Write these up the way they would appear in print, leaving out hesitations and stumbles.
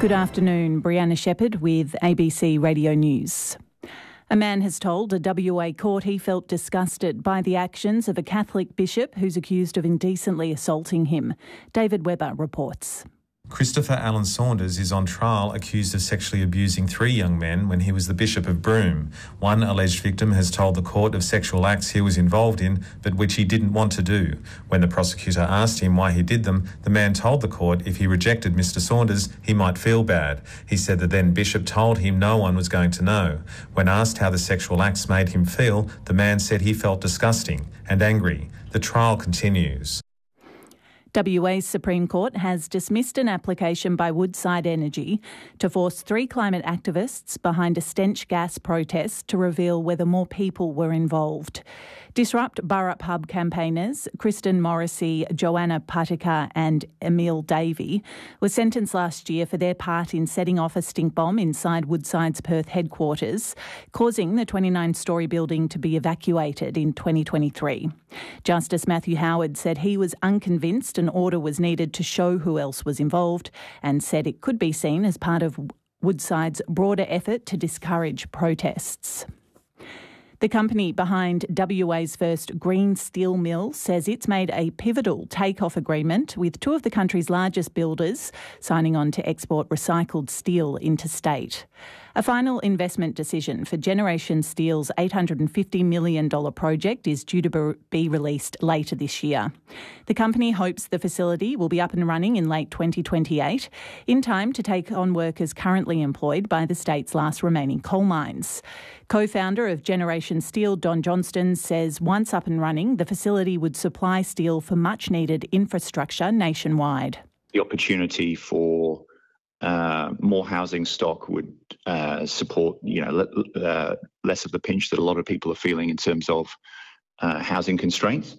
Good afternoon, Brianna Shepherd with ABC Radio News. A man has told a WA court he felt disgusted by the actions of a Catholic bishop who's accused of indecently assaulting him. David Webber reports. Christopher Allen Saunders is on trial accused of sexually abusing 3 young men when he was the Bishop of Broome. One alleged victim has told the court of sexual acts he was involved in, but which he didn't want to do. When the prosecutor asked him why he did them, the man told the court if he rejected Mr. Saunders, he might feel bad. He said the then bishop told him no one was going to know. When asked how the sexual acts made him feel, the man said he felt disgusting and angry. The trial continues. WA's Supreme Court has dismissed an application by Woodside Energy to force 3 climate activists behind a stench gas protest to reveal whether more people were involved. Disrupt Burrup Hub campaigners Kristen Morrissey, Joanna Patika and Emil Davey were sentenced last year for their part in setting off a stink bomb inside Woodside's Perth headquarters, causing the 29-storey building to be evacuated in 2023. Justice Matthew Howard said he was unconvinced an order was needed to show who else was involved and said it could be seen as part of Woodside's broader effort to discourage protests. The company behind WA's first green steel mill says it's made a pivotal take-off agreement with 2 of the country's largest builders, signing on to export recycled steel interstate. A final investment decision for Generation Steel's $850 million project is due to be released later this year. The company hopes the facility will be up and running in late 2028, in time to take on workers currently employed by the state's last remaining coal mines. Co-founder of Generation Steel, Don Johnston, says once up and running, the facility would supply steel for much-needed infrastructure nationwide. The opportunity for more housing stock would support, less of the pinch that a lot of people are feeling in terms of housing constraints.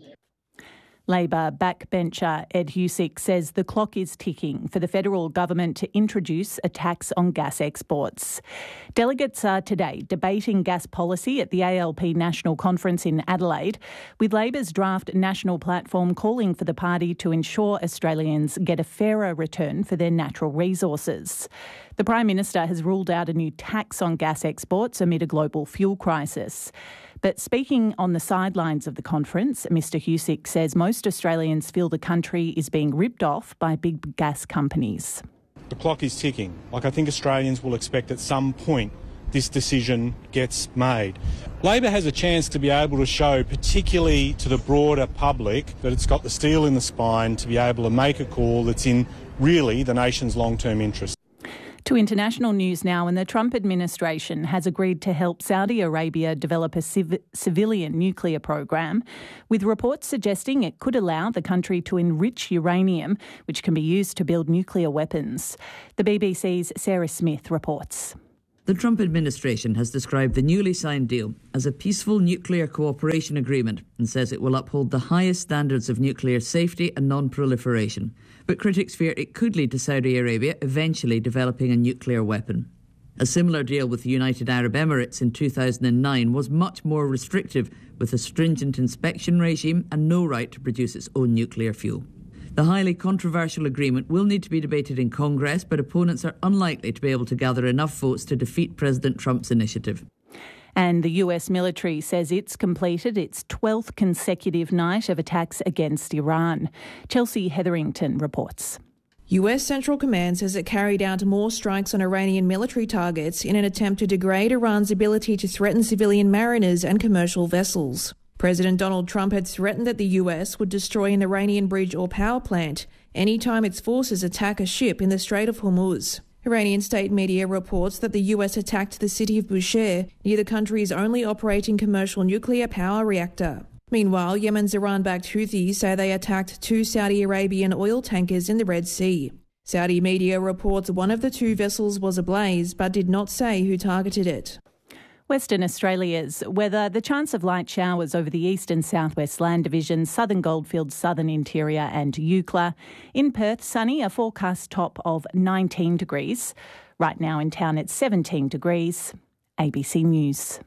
Labor backbencher Ed Husic says the clock is ticking for the federal government to introduce a tax on gas exports. Delegates are today debating gas policy at the ALP National Conference in Adelaide, with Labor's draft national platform calling for the party to ensure Australians get a fairer return for their natural resources. The Prime Minister has ruled out a new tax on gas exports amid a global fuel crisis. But speaking on the sidelines of the conference, Mr Husic says most Australians feel the country is being ripped off by big gas companies. The clock is ticking. I think Australians will expect at some point this decision gets made. Labor has a chance to be able to show, particularly to the broader public, that it's got the steel in the spine to be able to make a call that's in really the nation's long-term interest. To international news now, and the Trump administration has agreed to help Saudi Arabia develop a civilian nuclear program, with reports suggesting it could allow the country to enrich uranium, which can be used to build nuclear weapons. The BBC's Sarah Smith reports. The Trump administration has described the newly signed deal as a peaceful nuclear cooperation agreement and says it will uphold the highest standards of nuclear safety and non-proliferation. But critics fear it could lead to Saudi Arabia eventually developing a nuclear weapon. A similar deal with the United Arab Emirates in 2009 was much more restrictive, with a stringent inspection regime and no right to produce its own nuclear fuel. The highly controversial agreement will need to be debated in Congress, but opponents are unlikely to be able to gather enough votes to defeat President Trump's initiative. And the US military says it's completed its 12th consecutive night of attacks against Iran. Chelsea Hetherington reports. US Central Command says it carried out more strikes on Iranian military targets in an attempt to degrade Iran's ability to threaten civilian mariners and commercial vessels. President Donald Trump had threatened that the US would destroy an Iranian bridge or power plant anytime its forces attack a ship in the Strait of Hormuz. Iranian state media reports that the US attacked the city of Bushehr, near the country's only operating commercial nuclear power reactor. Meanwhile, Yemen's Iran-backed Houthis say they attacked 2 Saudi Arabian oil tankers in the Red Sea. Saudi media reports one of the 2 vessels was ablaze, but did not say who targeted it. Western Australia's weather, the chance of light showers over the east and southwest land divisions, southern Goldfields, southern interior and Eucla. In Perth, sunny, a forecast top of 19 degrees. Right now in town it's 17 degrees. ABC News.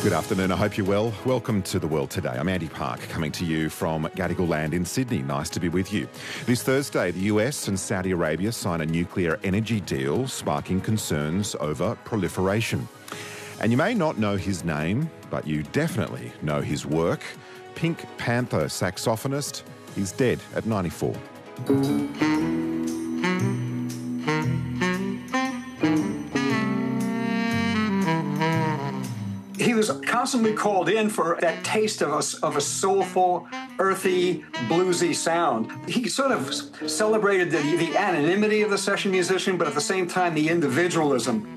Good afternoon, I hope you're well. Welcome to The World Today. I'm Andy Park, coming to you from Gadigal Land in Sydney. Nice to be with you. This Thursday, the US and Saudi Arabia sign a nuclear energy deal, sparking concerns over proliferation. And you may not know his name, but you definitely know his work. Pink Panther saxophonist, he's dead at 94. He was constantly called in for that taste of a soulful, earthy, bluesy sound. He sort of celebrated the anonymity of the session musician, but at the same time, the individualism.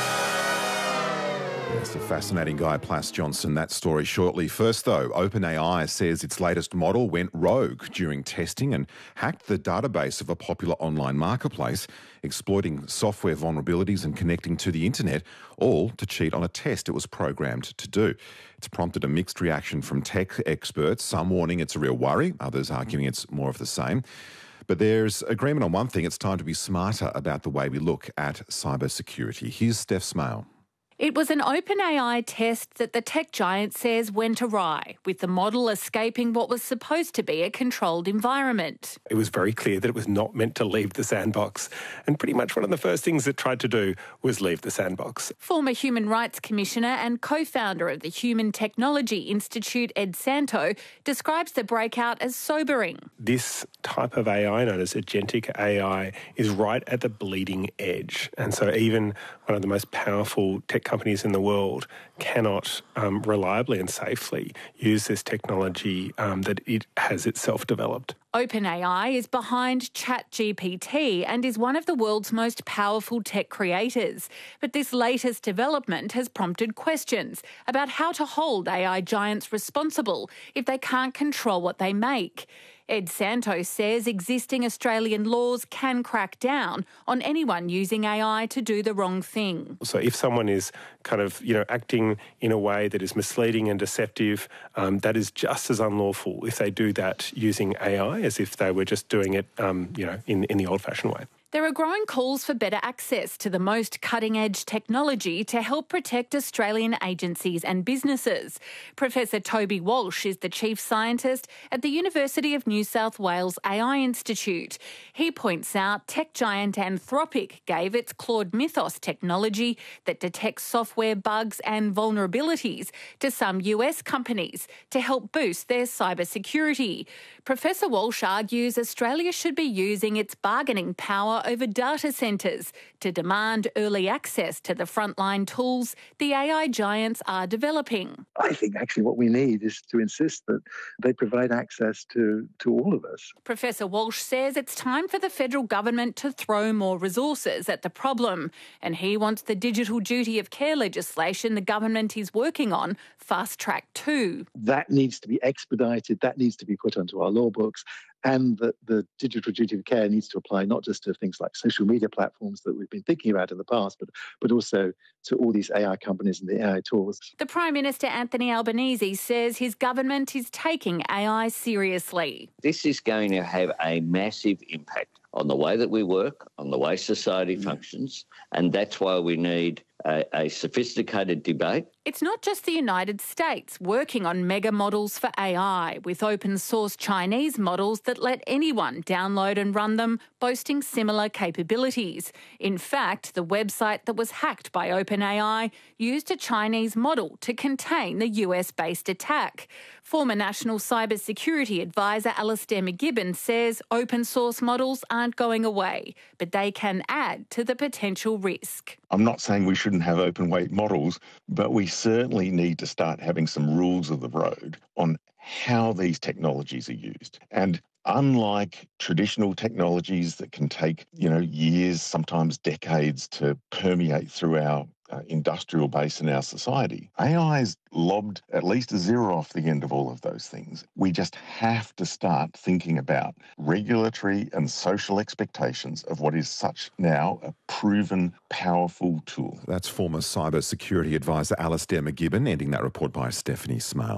It's a fascinating guy, Plas Johnson. That story shortly. First, though, OpenAI says its latest model went rogue during testing and hacked the database of a popular online marketplace, exploiting software vulnerabilities and connecting to the internet, all to cheat on a test it was programmed to do. It's prompted a mixed reaction from tech experts, some warning it's a real worry, others arguing it's more of the same. But there's agreement on one thing: it's time to be smarter about the way we look at cybersecurity. Here's Steph Smale. It was an OpenAI test that the tech giant says went awry, with the model escaping what was supposed to be a controlled environment. It was very clear that it was not meant to leave the sandbox, and pretty much one of the first things it tried to do was leave the sandbox. Former Human Rights Commissioner and co-founder of the Human Technology Institute, Ed Santow, describes the breakout as sobering. This type of AI, known as agentic AI, is right at the bleeding edge, and so even one of the most powerful tech companies in the world cannot reliably and safely use this technology that it has itself developed. OpenAI is behind ChatGPT and is one of the world's most powerful tech creators. But this latest development has prompted questions about how to hold AI giants responsible if they can't control what they make. Ed Santow says existing Australian laws can crack down on anyone using AI to do the wrong thing. So if someone is kind of, acting in a way that is misleading and deceptive, that is just as unlawful if they do that using AI as if they were just doing it, in the old-fashioned way. There are growing calls for better access to the most cutting-edge technology to help protect Australian agencies and businesses. Professor Toby Walsh is the chief scientist at the University of New South Wales AI Institute. He points out tech giant Anthropic gave its Claude Mythos technology that detects software bugs and vulnerabilities to some US companies to help boost their cybersecurity. Professor Walsh argues Australia should be using its bargaining power over data centres to demand early access to the frontline tools the AI giants are developing. I think actually what we need is to insist that they provide access to all of us. Professor Walsh says it's time for the federal government to throw more resources at the problem, and he wants the digital duty of care legislation the government is working on fast-tracked too. That needs to be expedited, that needs to be put onto our law books, and that the digital duty of care needs to apply not just to things like social media platforms that we've been thinking about in the past, but also to all these AI companies and the AI tools. The Prime Minister Anthony Albanese says his government is taking AI seriously. This is going to have a massive impact on the way that we work, on the way society functions, and that's why we need a sophisticated debate. It's not just the United States working on mega models for AI, with open source Chinese models that let anyone download and run them, boasting similar capabilities. In fact, the website that was hacked by OpenAI used a Chinese model to contain the US-based attack. Former National Cybersecurity Advisor Alastair McGibbon says open source models aren't going away, but they can add to the potential risk. I'm not saying we shouldn't have open weight models, but we certainly need to start having some rules of the road on how these technologies are used. And unlike traditional technologies that can take, years, sometimes decades to permeate through our industrial base in our society, AI has lobbed at least a zero off the end of all of those things. We just have to start thinking about regulatory and social expectations of what is such now a proven, powerful tool. That's former cybersecurity advisor Alastair McGibbon, ending that report by Stephanie Smale.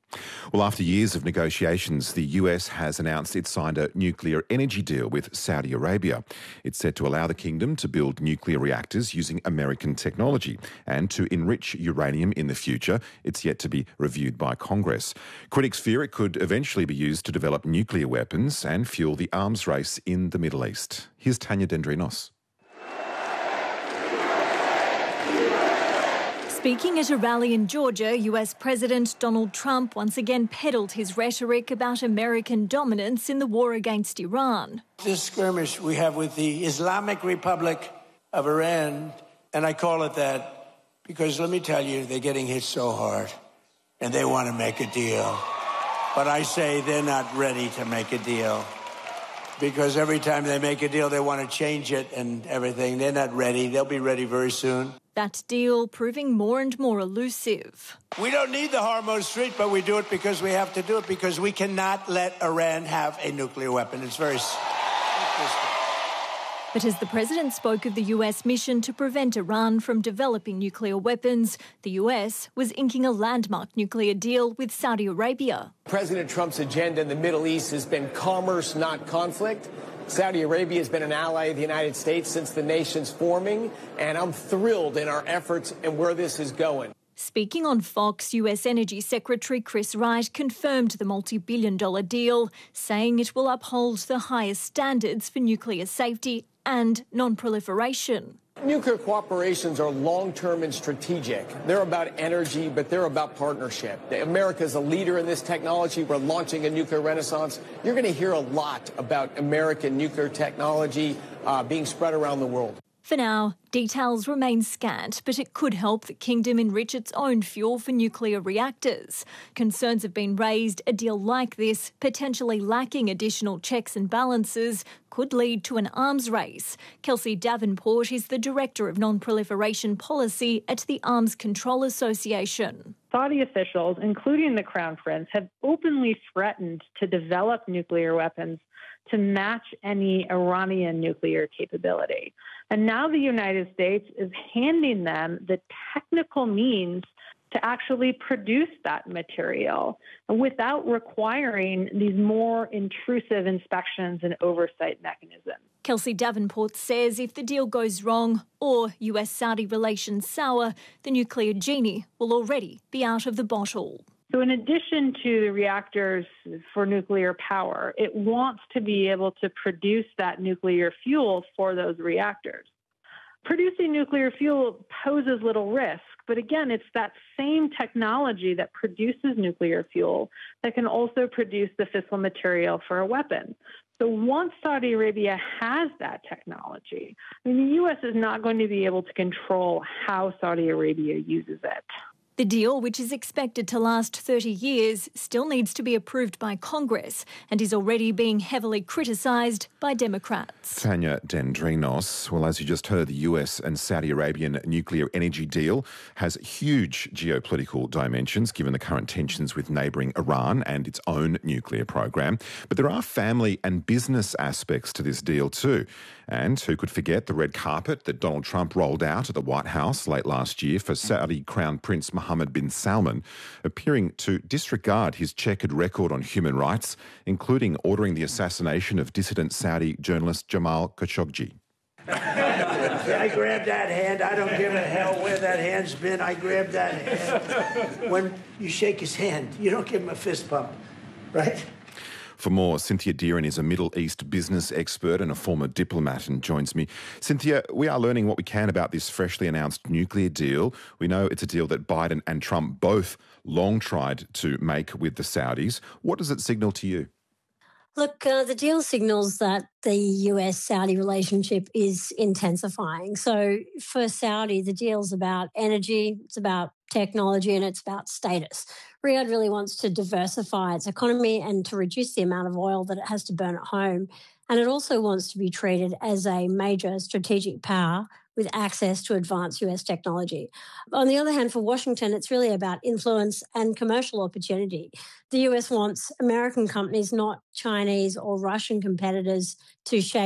Well, after years of negotiations, the US has announced it signed a nuclear energy deal with Saudi Arabia. It's set to allow the kingdom to build nuclear reactors using American technology and to enrich uranium in the future. It's yet to be reviewed by Congress. Critics fear it could eventually be used to develop nuclear weapons and fuel the arms race in the Middle East. Here's Tanya Dendrinos. Speaking at a rally in Georgia, US President Donald Trump once again peddled his rhetoric about American dominance in the war against Iran. This skirmish we have with the Islamic Republic of Iran, and I call it that because let me tell you, they're getting hit so hard and they want to make a deal. But I say they're not ready to make a deal because every time they make a deal, they want to change it and everything. They're not ready. They'll be ready very soon. That deal proving more and more elusive. We don't need the Hormuz Strait, but we do it because we have to do it because we cannot let Iran have a nuclear weapon. It's very simple. But as the president spoke of the US mission to prevent Iran from developing nuclear weapons, the US was inking a landmark nuclear deal with Saudi Arabia. President Trump's agenda in the Middle East has been commerce, not conflict. Saudi Arabia has been an ally of the United States since the nation's forming, and I'm thrilled in our efforts and where this is going. Speaking on Fox, US Energy Secretary Chris Wright confirmed the multi-billion-dollar deal, saying it will uphold the highest standards for nuclear safety and non-proliferation. Nuclear cooperations are long-term and strategic. They're about energy, but they're about partnership. America is a leader in this technology. We're launching a nuclear renaissance. You're going to hear a lot about American nuclear technology being spread around the world. For now, details remain scant, but it could help the kingdom enrich its own fuel for nuclear reactors. Concerns have been raised a deal like this, potentially lacking additional checks and balances, could lead to an arms race. Kelsey Davenport is the Director of Non-Proliferation Policy at the Arms Control Association. Saudi officials, including the Crown Prince, have openly threatened to develop nuclear weapons to match any Iranian nuclear capability. And now the United States is handing them the technical means to actually produce that material without requiring these more intrusive inspections and oversight mechanisms. Kelsey Davenport says if the deal goes wrong or US-Saudi relations sour, the nuclear genie will already be out of the bottle. So in addition to the reactors for nuclear power, it wants to be able to produce that nuclear fuel for those reactors. Producing nuclear fuel poses little risk, but again, it's that same technology that produces nuclear fuel that can also produce the fissile material for a weapon. So once Saudi Arabia has that technology, the U.S. is not going to be able to control how Saudi Arabia uses it. The deal, which is expected to last 30 years, still needs to be approved by Congress and is already being heavily criticised by Democrats. Tanya Dendrinos. Well, as you just heard, the US and Saudi Arabian nuclear energy deal has huge geopolitical dimensions given the current tensions with neighbouring Iran and its own nuclear program. But there are family and business aspects to this deal too. And who could forget the red carpet that Donald Trump rolled out at the White House late last year for Saudi Crown Prince Mohammed bin Salman, appearing to disregard his checkered record on human rights, including ordering the assassination of dissident Saudi journalist Jamal Khashoggi. I grabbed that hand. I don't give a hell where that hand's been. I grabbed that hand. When you shake his hand, you don't give him a fist bump, right? For more, Cynthia Deering is a Middle East business expert and a former diplomat and joins me. Cynthia, we are learning what we can about this freshly announced nuclear deal. We know it's a deal that Biden and Trump both long tried to make with the Saudis. What does it signal to you? Look, the deal signals that the US-Saudi relationship is intensifying. So for Saudi, the deal's about energy, it's about technology, and it's about status. Riyadh really wants to diversify its economy and to reduce the amount of oil that it has to burn at home. And it also wants to be treated as a major strategic power with access to advanced US technology. On the other hand, for Washington, it's really about influence and commercial opportunity. The US wants American companies, not Chinese or Russian competitors, to shape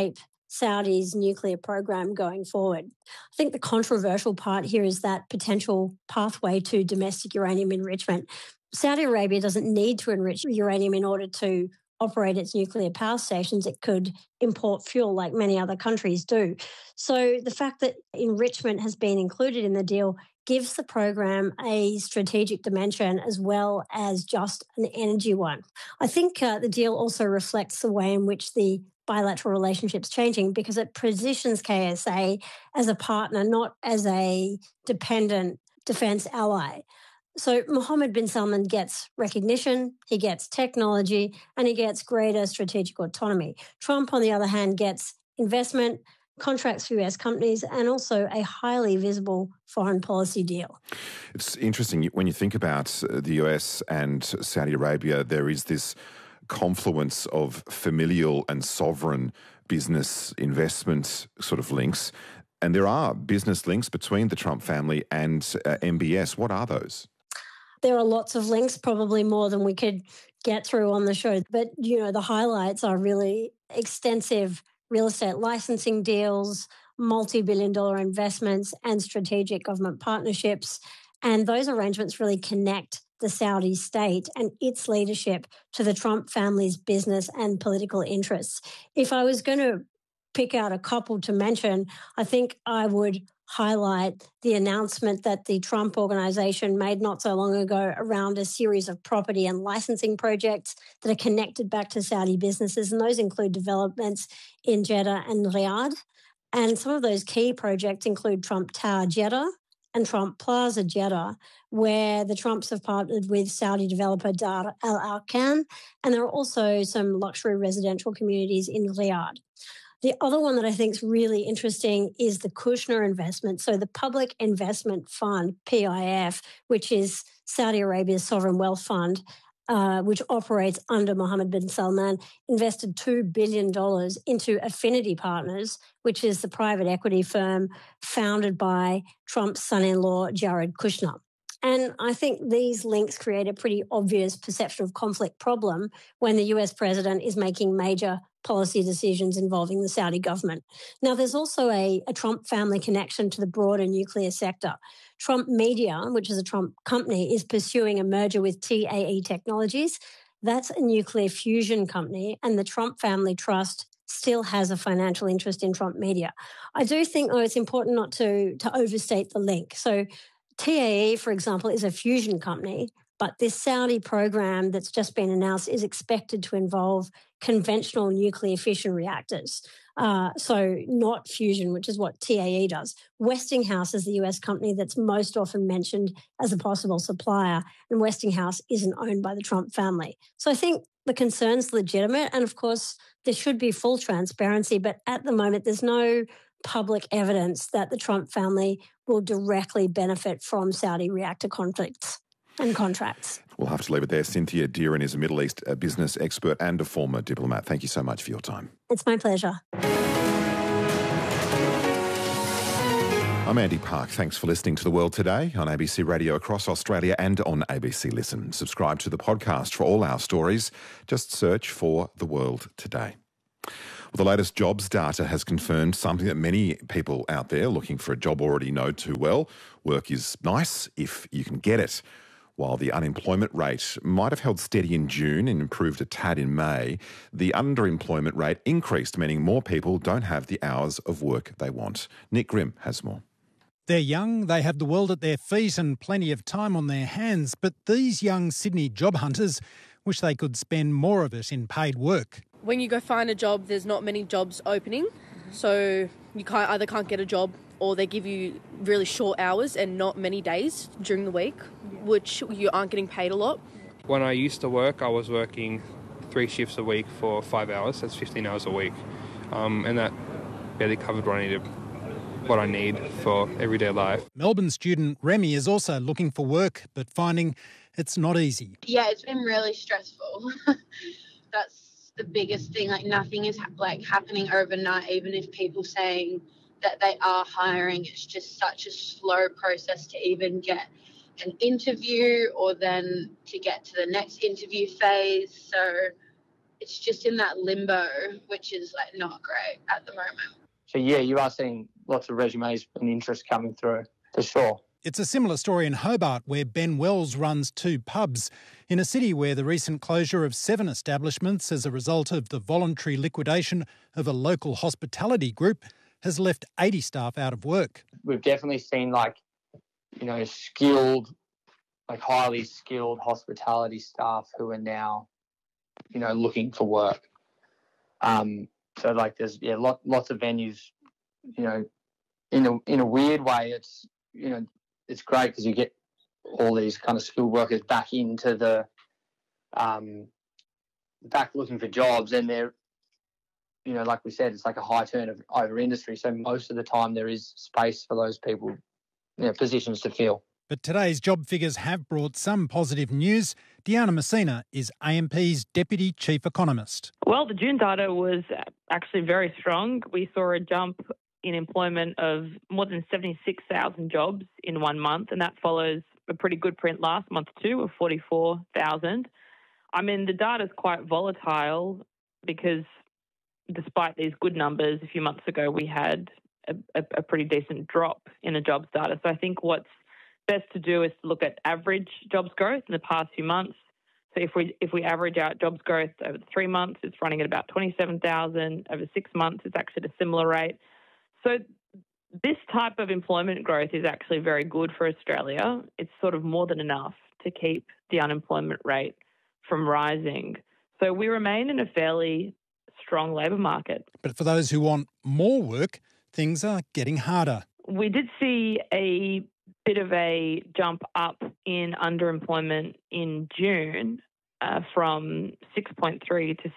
Saudi's nuclear program going forward. I think the controversial part here is that potential pathway to domestic uranium enrichment. Saudi Arabia doesn't need to enrich uranium in order to operate its nuclear power stations. It could import fuel like many other countries do. So the fact that enrichment has been included in the deal gives the program a strategic dimension as well as just an energy one. I think the deal also reflects the way in which the bilateral relationship's changing, because it positions KSA as a partner, not as a dependent defence ally. So Mohammed bin Salman gets recognition, he gets technology, and he gets greater strategic autonomy. Trump, on the other hand, gets investment, contracts for US companies, and also a highly visible foreign policy deal. It's interesting when you think about the US and Saudi Arabia, there is this confluence of familial and sovereign business investment sort of links. And there are business links between the Trump family and MBS. What are those? There are lots of links, probably more than we could get through on the show. But, the highlights are really extensive real estate licensing deals, multi-billion-dollar investments, and strategic government partnerships. And those arrangements really connect the Saudi state and its leadership to the Trump family's business and political interests. If I was going to pick out a couple to mention, I think I would highlight the announcement that the Trump organization made not so long ago around a series of property and licensing projects that are connected back to Saudi businesses. And those include developments in Jeddah and Riyadh. And some of those key projects include Trump Tower Jeddah and Trump Plaza Jeddah, where the Trumps have partnered with Saudi developer Dar Al Arkan. And there are also some luxury residential communities in Riyadh. The other one that I think is really interesting is the Kushner investment. So the Public Investment Fund, PIF, which is Saudi Arabia's sovereign wealth fund, which operates under Mohammed bin Salman, invested $2 billion into Affinity Partners, which is the private equity firm founded by Trump's son-in-law, Jared Kushner. And I think these links create a pretty obvious perception of conflict problem when the US president is making major policy decisions involving the Saudi government. Now, there's also a Trump family connection to the broader nuclear sector. Trump Media, which is a Trump company, is pursuing a merger with TAE Technologies. That's a nuclear fusion company, and the Trump Family Trust still has a financial interest in Trump Media. I do think, though, it's important not to overstate the link. So TAE, for example, is a fusion company, but this Saudi program that's just been announced is expected to involve conventional nuclear fission reactors. So not fusion, which is what TAE does. Westinghouse is the US company that's most often mentioned as a possible supplier, and Westinghouse isn't owned by the Trump family. So I think the concern's legitimate, and of course, there should be full transparency, but at the moment, there's no public evidence that the Trump family will directly benefit from Saudi reactor conflicts and contracts. We'll have to leave it there. Cynthia Deerin is a Middle East business expert and a former diplomat. Thank you so much for your time. It's my pleasure. I'm Andy Park. Thanks for listening to The World Today on ABC Radio across Australia and on ABC Listen. Subscribe to the podcast for all our stories. Just search for The World Today. Well, the latest jobs data has confirmed something that many people out there looking for a job already know too well. Work is nice if you can get it. While the unemployment rate might have held steady in June and improved a tad in May, the underemployment rate increased, meaning more people don't have the hours of work they want. Nick Grimm has more. They're young, they have the world at their feet and plenty of time on their hands, but these young Sydney job hunters wish they could spend more of it in paid work. When you go find a job, there's not many jobs opening, so you either can't get a job or they give you really short hours and not many days during the week, which you aren't getting paid a lot. When I used to work, I was working 3 shifts a week for 5 hours. That's 15 hours a week, and that barely covered what I need for everyday life. Melbourne student Remy is also looking for work, but finding it's not easy. Yeah, it's been really stressful. That's the biggest thing. Like, nothing is happening overnight, even if people saying that they are hiring. It's just such a slow process to even get an interview or then to get to the next interview phase. So it's just in that limbo, which is like not great at the moment. So yeah, you are seeing lots of resumes and interest coming through, for sure. It's a similar story in Hobart, where Ben Wells runs 2 pubs, in a city where the recent closure of 7 establishments as a result of the voluntary liquidation of a local hospitality group has left 80 staff out of work. We've definitely seen skilled, highly skilled hospitality staff who are now, looking for work. So there's lots of venues, in a weird way, it's it's great because you get all these kind of skilled workers back into the back looking for jobs, and they're like we said, it's like a high turnover industry. So most of the time there is space for those people, positions to fill. But today's job figures have brought some positive news. Diana Messina is AMP's Deputy Chief Economist. Well, the June data was actually very strong. We saw a jump in employment of more than 76,000 jobs in 1 month, and that follows a pretty good print last month too of 44,000. I mean, the data is quite volatile because despite these good numbers, a few months ago we had a pretty decent drop in the jobs data. So I think what's best to do is to look at average jobs growth in the past few months. So if we average out jobs growth over the 3 months, it's running at about 27,000. Over 6 months, it's actually at a similar rate. So this type of employment growth is actually very good for Australia. It's sort of more than enough to keep the unemployment rate from rising. So we remain in a fairly strong labour market. But for those who want more work, things are getting harder. We did see a bit of a jump up in underemployment in June from 6.3 to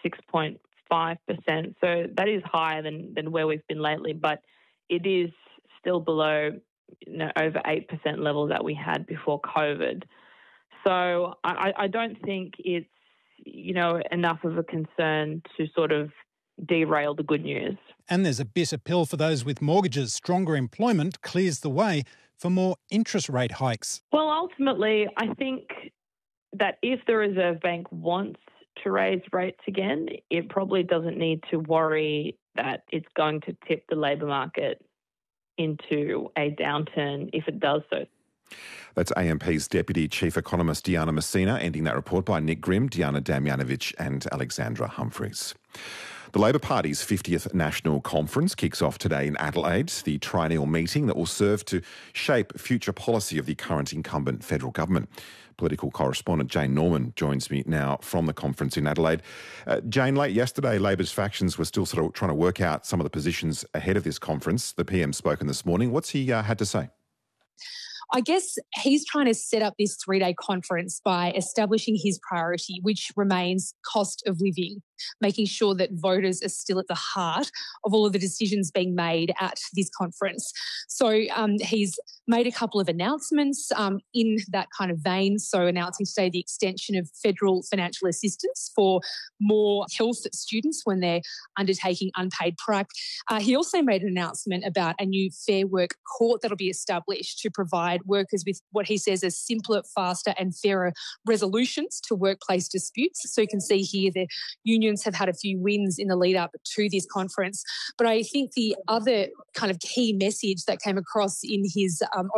6.5%. So that is higher than where we've been lately, but it is still below over 8% levels that we had before COVID. So I don't think it's enough of a concern to sort of derail the good news. And there's a bitter pill for those with mortgages. Stronger employment clears the way for more interest rate hikes. Well, ultimately, I think that if the Reserve Bank wants to raise rates again, it probably doesn't need to worry that it's going to tip the labour market into a downturn if it does so. That's AMP's Deputy Chief Economist Diana Messina, ending that report by Nick Grimm, Diana Damjanovic and Alexandra Humphreys. The Labor Party's 50th National Conference kicks off today in Adelaide, the triennial meeting that will serve to shape future policy of the current incumbent federal government. Political correspondent Jane Norman joins me now from the conference in Adelaide. Jane, late yesterday, Labor's factions were still sort of trying to work out some of the positions ahead of this conference. The PM spoken this morning. What's he had to say? I guess he's trying to set up this 3-day conference by establishing his priority, which remains cost of living, making sure that voters are still at the heart of all of the decisions being made at this conference. So he's made a couple of announcements in that kind of vein. So announcing today the extension of federal financial assistance for more health students when they're undertaking unpaid prac. He also made an announcement about a new Fair Work court that'll be established to provide workers with what he says are simpler, faster and fairer resolutions to workplace disputes. So you can see here the unions have had a few wins in the lead up to this conference. But I think the other kind of key message that came across in his